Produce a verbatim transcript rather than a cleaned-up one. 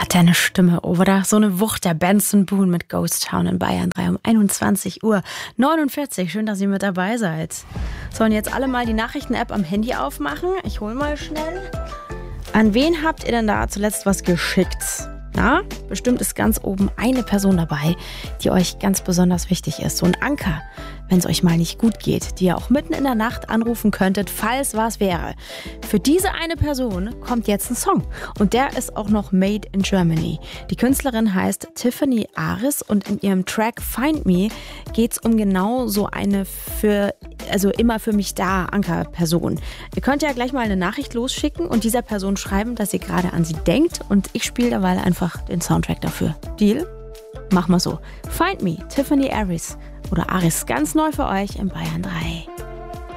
hat der eine Stimme, oder? So eine Wucht, der Benson Boone mit Ghost Town in Bayern drei um einundzwanzig Uhr neunundvierzig. Schön, dass ihr mit dabei seid. Sollen jetzt alle mal die Nachrichten-App am Handy aufmachen? Ich hol mal schnell. An wen habt ihr denn da zuletzt was geschickt? Na, bestimmt ist ganz oben eine Person dabei, die euch ganz besonders wichtig ist. So ein Anker, wenn es euch mal nicht gut geht, die ihr auch mitten in der Nacht anrufen könntet, falls was wäre. Für diese eine Person kommt jetzt ein Song. Und der ist auch noch made in Germany. Die Künstlerin heißt Tiffany Aris und in ihrem Track Find Me geht es um genau so eine für, also immer für mich da Ankerperson. Ihr könnt ja gleich mal eine Nachricht losschicken und dieser Person schreiben, dass ihr gerade an sie denkt. Und ich spiele derweil einfach den Soundtrack dafür. Deal? Mach mal so. Find Me, Tiffany Aris oder Aris, ganz neu für euch in Bayern drei.